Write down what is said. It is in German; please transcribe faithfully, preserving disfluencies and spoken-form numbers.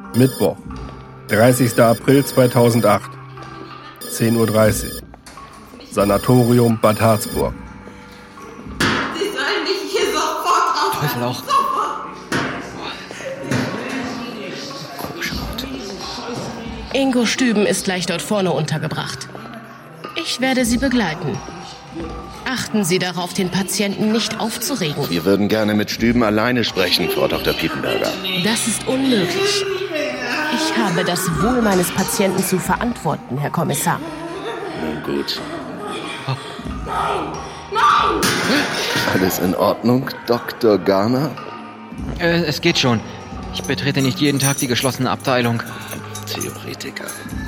Mittwoch, dreißigster April zweitausendacht, zehn Uhr dreißig. Sanatorium Bad Harzburg. Sie sollen mich hier sofort raus. Teufel auch. Ingo Stüben ist gleich dort vorne untergebracht. Ich werde Sie begleiten. Achten Sie darauf, den Patienten nicht aufzuregen. Wir würden gerne mit Stüben alleine sprechen, Frau Doktor Piepenberger. Das ist unmöglich. Ich habe das Wohl meines Patienten zu verantworten, Herr Kommissar. Nun gut. Alles in Ordnung, Doktor Garner? Äh, es geht schon. Ich betrete nicht jeden Tag die geschlossene Abteilung. Theoretiker.